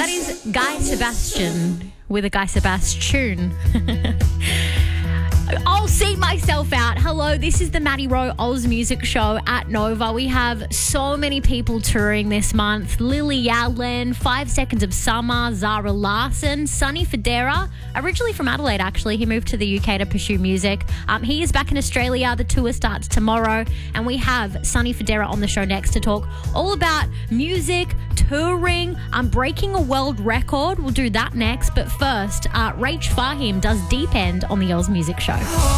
is Guy Sebastian with a Guy Sebastian. I'll see myself out. Hello, this is the Maddie Rowe Oz Music Show at Nova. We have so many people touring this month. Lily Allen, 5 Seconds of Summer, Zara Larsson, Sonny Fodera, originally from Adelaide actually. He moved to the UK to pursue music. He is back in Australia. The tour starts tomorrow. And we have Sonny Fodera on the show next to talk all about music, touring, breaking a world record. We'll do that next. But first, Rach Fahim does Deep End on the Oz Music Show.